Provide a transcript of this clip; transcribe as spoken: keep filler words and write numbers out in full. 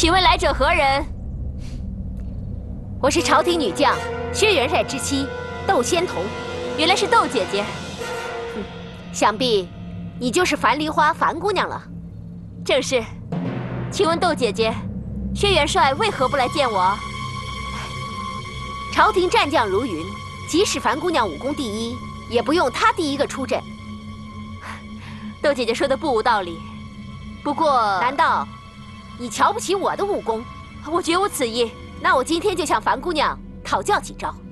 请问来者何人？我是朝廷女将薛元帅之妻窦仙童，原来是窦姐姐。哼，想必你就是樊梨花樊姑娘了。正是。请问窦姐姐，薛元帅为何不来见我？朝廷战将如云，即使樊姑娘武功第一，也不用她第一个出阵。窦姐姐说的不无道理。不过，难道你瞧不起我的武功？我绝无此意。那我今天就向樊姑娘讨教几招。